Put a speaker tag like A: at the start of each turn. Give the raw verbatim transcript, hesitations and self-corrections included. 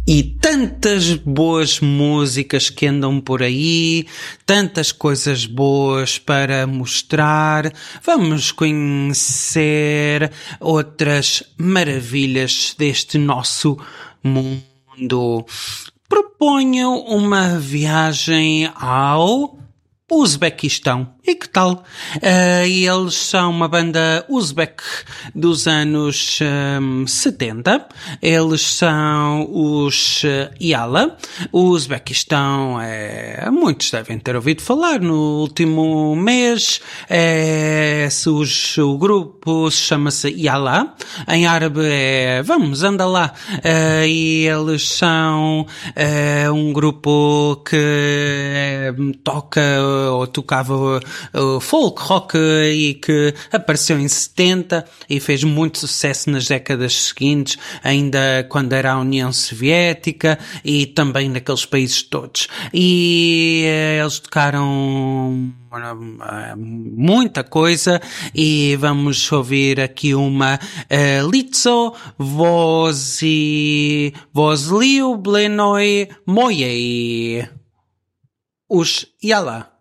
A: E tantas boas músicas que andam por aí, tantas coisas boas para mostrar. Vamos conhecer outras maravilhas deste nosso mundo. Proponho uma viagem ao Uzbequistão. E que tal? Uh, eles são uma banda uzbek dos anos um, setenta. Eles são os uh, Yala. O Uzbequistão, é, muitos devem ter ouvido falar no último mês. É, os, o grupo chama-se Yala. Em árabe é vamos, anda lá. Uh, e eles são uh, um grupo que uh, toca ou tocava uh, folk rock e que apareceu em setenta e fez muito sucesso nas décadas seguintes, ainda quando era a União Soviética e também naqueles países todos. E uh, eles tocaram muita coisa e vamos ouvir aqui uma uh, Litzo Vozi Vozliu Blenoi Mojej. Os Yala.